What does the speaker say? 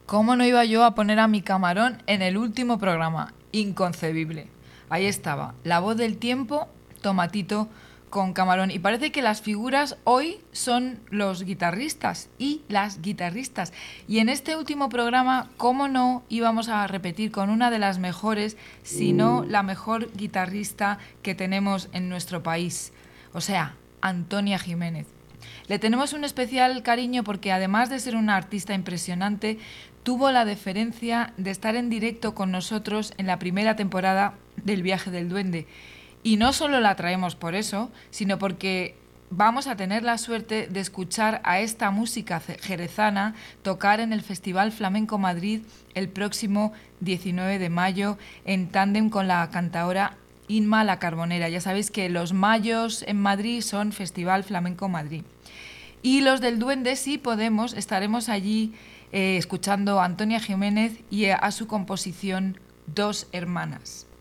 ¿Cómo no iba yo a poner a mi Camarón en el último programa? Inconcebible. Ahí estaba, la voz del tiempo, Tomatito con Camarón. Y parece que las figuras hoy son los guitarristas y las guitarristas. Y en este último programa, ¿cómo no íbamos a repetir con una de las mejores, si no la mejor guitarrista que tenemos en nuestro país? O sea, Antonia Jiménez. Le tenemos un especial cariño porque además de ser una artista impresionante, tuvo la deferencia de estar en directo con nosotros en la primera temporada del Viaje del Duende. Y no solo la traemos por eso, sino porque vamos a tener la suerte de escuchar a esta música jerezana tocar en el Festival Flamenco Madrid el próximo 19 de mayo en tándem con la cantaora Inma La Carbonera. Ya sabéis que los mayos en Madrid son Festival Flamenco Madrid. Y los del Duende, si podemos, estaremos allí escuchando a Antonia Jiménez y a su composición Dos Hermanas.